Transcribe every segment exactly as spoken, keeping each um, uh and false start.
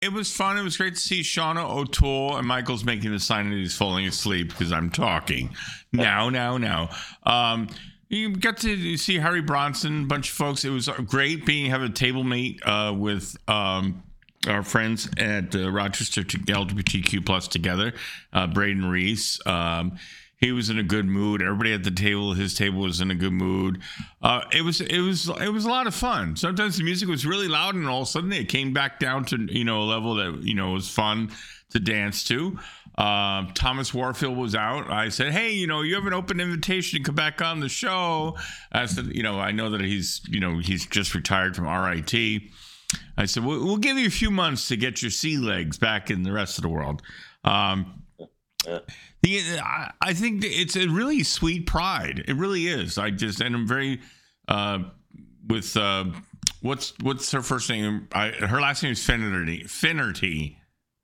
It was fun. It was great to see Shauna O'Toole, and Michael's making the sign that he's falling asleep because I'm talking. Now, now, now. Um, you got to see Harry Bronson, a bunch of folks. It was great being have a table mate uh, with um, our friends at uh, Rochester L G B T Q plus together. Uh, Braden Reese. Um, He was in a good mood. Everybody at the table, his table was in a good mood. Uh, it was, it was, it was a lot of fun. Sometimes the music was really loud, and all of a sudden it came back down to you know a level that you know was fun to dance to. Uh, Thomas Warfield was out. I said, "Hey, you know, you have an open invitation to come back on the show." I said, "You know, I know that he's, you know, he's just retired from R I T." I said, "We'll, we'll give you a few months to get your sea legs back in the rest of the world." Um, The, I think it's a really sweet pride. It really is. I just and I'm very uh, with uh, what's what's her first name? I, her last name is Finnerty. Finnerty.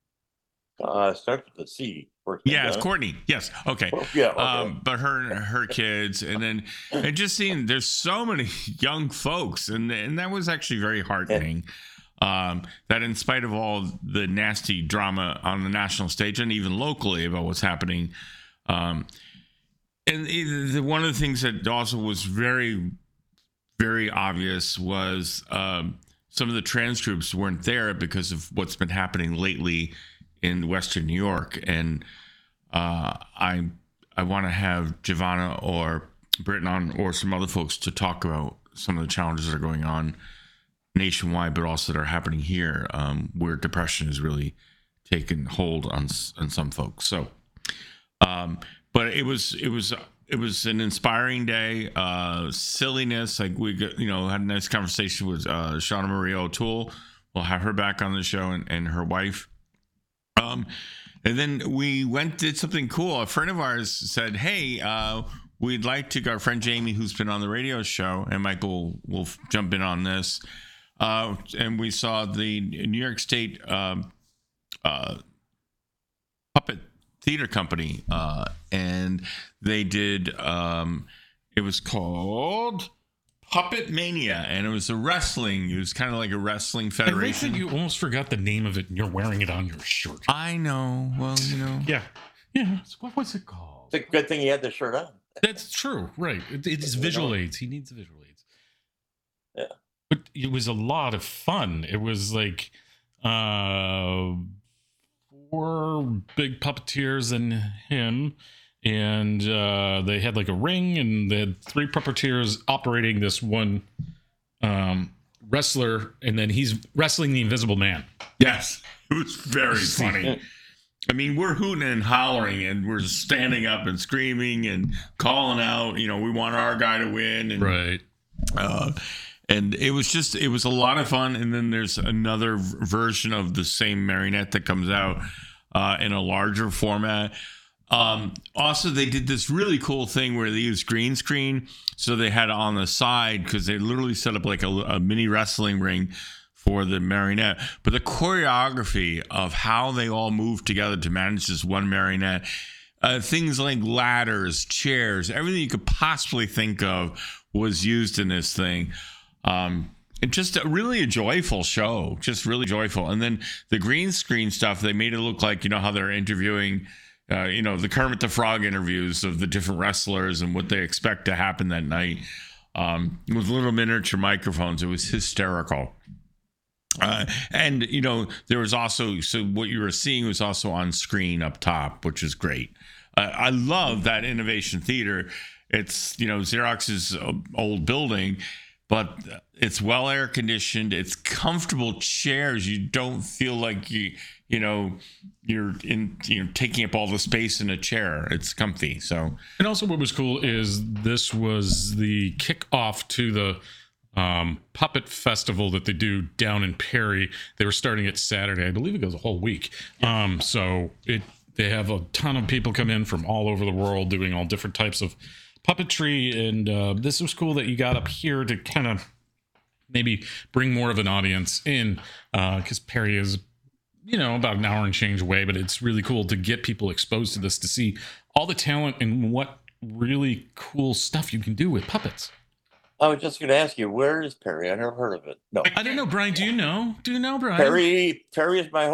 Uh, starts with a C. Yeah, it's Courtney. Yes. Okay. Oh, yeah. Okay. Um, but her her kids, and then and just seeing there's so many young folks, and and that was actually very heartening. Yeah. Um, that in spite of all the nasty drama on the national stage and even locally about what's happening, um, and the, one of the things that also was very, very obvious was um, some of the trans groups weren't there because of what's been happening lately in Western New York, and uh, I I want to have Giovanna or Britton on or some other folks to talk about some of the challenges that are going on nationwide, but also that are happening here, um, where depression has really taken hold on on some folks. So, um, but it was it was it was an inspiring day. Uh, silliness, like we got, you know had a nice conversation with uh, Shauna Marie O'Toole. We'll have her back on the show, and, and her wife. Um, and then we went did something cool. A friend of ours said, "Hey, uh, we'd like to." Our friend Jamie, who's been on the radio show, and Michael will jump in on this. Uh, and we saw the New York State um, uh, Puppet Theater Company, uh, and they did. Um, it was called Puppet Mania, and it was a wrestling. It was kind of like a wrestling federation. I think that you almost forgot the name of it, and you're wearing it on your shirt. I know. Well, you know. Yeah, yeah. What was it called? It's a good thing he had the shirt on. That's true, right? It, it's visual aids. He needs visual aids. Yeah. But it was a lot of fun. It was like uh, four big puppeteers and him, and uh, they had like a ring, and they had three puppeteers operating this one um, wrestler, and then he's wrestling the Invisible Man. Yes, it was very funny. I mean, we're hooting and hollering, and we're standing up and screaming and calling out. You know, we want our guy to win, and, right? Uh, And it was just, it was a lot of fun. And then there's another v- version of the same marionette that comes out uh, in a larger format. Um, also, they did this really cool thing where they used green screen. So they had on the side, because they literally set up like a, a mini wrestling ring for the marionette. But the choreography of how they all moved together to manage this one marionette, uh, things like ladders, chairs, everything you could possibly think of was used in this thing. Um, it just a really a joyful show, just really joyful. And then the green screen stuff, they made it look like, you know, how they're interviewing, uh, you know, the Kermit the Frog interviews of the different wrestlers and what they expect to happen that night, um, with little miniature microphones. It was hysterical. Uh, and, you know, there was also, so what you were seeing was also on screen up top, which is great. Uh, I love that Innovation Theater. It's, you know, Xerox's old building, but it's well air conditioned. It's comfortable chairs. You don't feel like you, you know, you're in, you know, taking up all the space in a chair. It's comfy. So, and also what was cool is this was the kickoff to the um, puppet festival that they do down in Perry. They were starting it Saturday. I believe it goes a whole week. Um, so it they have a ton of people come in from all over the world doing all different types of puppetry, and uh, this was cool that you got up here to kind of maybe bring more of an audience in, because uh, Perry is, you know, about an hour and change away, but it's really cool to get people exposed to this, to see all the talent and what really cool stuff you can do with puppets. I was just going to ask you, where is Perry? I never heard of it. No, I don't know, Brian. Do you know? Do you know, Brian? Perry. Perry is my